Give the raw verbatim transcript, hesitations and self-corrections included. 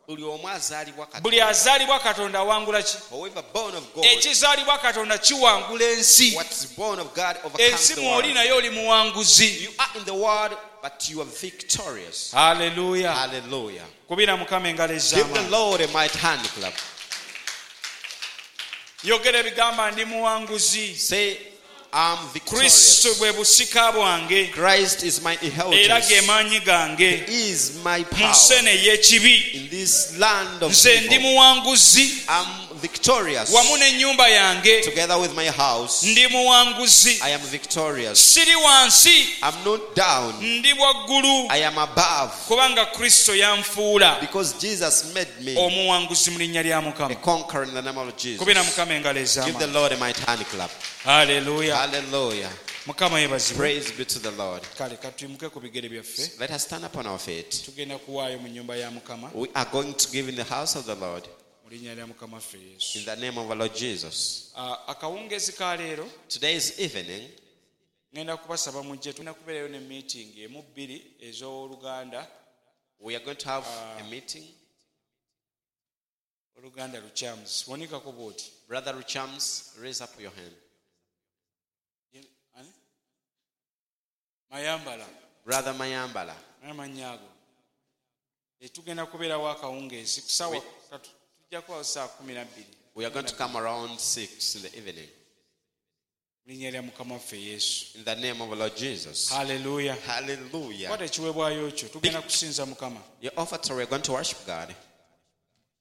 buli azaalibwa Katonda wangula ki? Ekizaalibwa Katonda kiwangula ensi. Ensi mw'oli naye oli muwanguzi. But you are victorious. Hallelujah. Hallelujah. Kubira Mukama engalo ez'amaanyi. Give the Lord a mighty hand clap. Yogera ebigamba ndi muwanguzi. Say, I'm victorious. Kristo bwe busika bwange. Christ is my inheritance. Era ge maanyi gange. He is my power. Mu nsene y'ekibi. In this land of nze ndi muwanguzi. I'm victorious. Wamu n'ennyumba yange. Together with my house. Ndi muwanguzi. I am victorious. Siri wansi. I'm not down. Ndi waggulu. I am above. Kubanga Kristo yanfuula. Because Jesus made me omuwanguzi mu linnya lya Mukama. A conqueror in the name of Jesus. Kubira Mukama engalo ez'amaanyi. Give the Lord a mighty hand clap. Hallelujah. Hallelujah. Mukama yebazibwe. Praise be to the Lord. Kale katuyimuke ku bigere byaffe. Let us stand upon our feet. Tugenda kuwaayo mu nnyumba ya Mukama. We are going to give in the house of the Lord. Mu linnya lya Mukama ffe Yesu. In the name of our Lord Jesus. Akawungezi ka leero. Today's evening. Ngenda kubasaba mujje tulina kubeerayo ne meeting emu bbiri ez'Oluganda. We are going to have uh, a meeting. Oluganda Luchams. Wonikako bw'oti. Brother Luchams, raise up your hand. Mayambala. Brother Mayambala. Amanyago. Tugenda kubeerawo akawungeezi kusaawa tujja kuba saa kumi na bbiri. We are going to come around six in the evening. Linnya lya Mukama ffe Yesu. In the name of the Lord Jesus. Hallelujah. Hallelujah. Kwata ekiweebwayo kyo tugenda kusinza Mukama. Your offer, we are going to worship God.